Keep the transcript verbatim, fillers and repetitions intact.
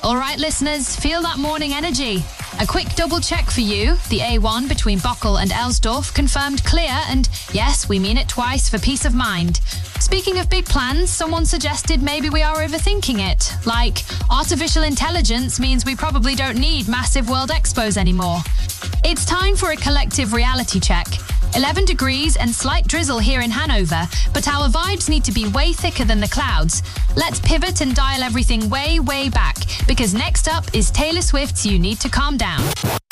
All right, listeners, feel that morning energy. A quick double check for you. The A one between Bochel and Elsdorf confirmed clear, and yes, we mean it twice for peace of mind. Speaking of big plans, someone suggested maybe we are overthinking it. Like, artificial intelligence means we probably don't need massive world expos anymore. It's time for a collective reality check. eleven degrees and slight drizzle here in Hanover, but our vibes need to be way thicker than the clouds. Let's pivot and dial everything way, way back, because next up is Taylor Swift's You Need to Calm Down.